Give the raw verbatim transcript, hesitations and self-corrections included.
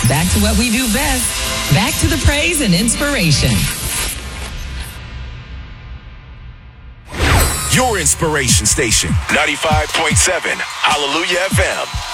Back to what we do best. Back to the praise and inspiration. Your inspiration station, ninety-five point seven Hallelujah F M.